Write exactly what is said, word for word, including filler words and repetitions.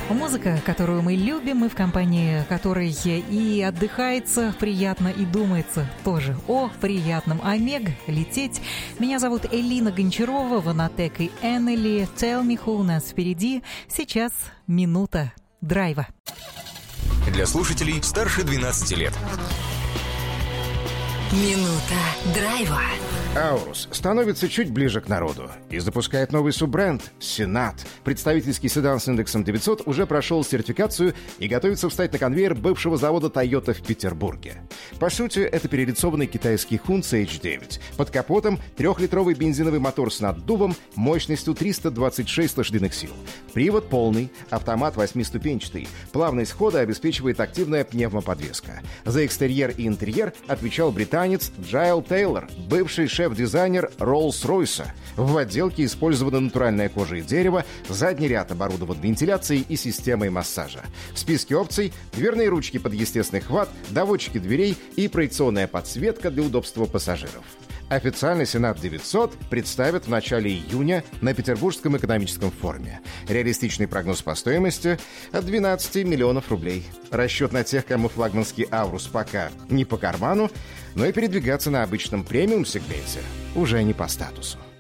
Музыка, которую мы любим, и в компании которой и отдыхается приятно, и думается тоже о приятном. Омега, лететь. Меня зовут Элина Гончарова, Ванатек и Эннели. Tell me who у нас впереди. Сейчас минута драйва. Для слушателей старше двенадцати лет. Минута драйва. Аурус становится чуть ближе к народу и запускает новый суббренд «Сенат». Представительский седан с индексом девятьсот уже прошел сертификацию и готовится встать на конвейер бывшего завода Toyota в Петербурге. По сути, это перелицованный китайский Хун си эйч девять. Под капотом трехлитровый бензиновый мотор с наддувом мощностью триста двадцать шесть лошадиных сил. Привод полный, автомат восьмиступенчатый. Плавность хода обеспечивает активная пневмоподвеска. За экстерьер и интерьер отвечал британец Джайл Тейлор, бывший шеф-дизайнер Rolls-Royce. В отделке использована натуральная кожа и дерево, задний ряд оборудован вентиляцией и системой массажа. В списке опций — дверные ручки под естественный хват, доводчики дверей и проекционная подсветка для удобства пассажиров. Официально Сенат девятьсот представят в начале июня на Петербургском экономическом форуме. Реалистичный прогноз по стоимости — от двенадцати миллионов рублей. Расчет на тех, кому флагманский Аурус пока не по карману, но и передвигаться на обычном премиум-сегменте уже не по статусу.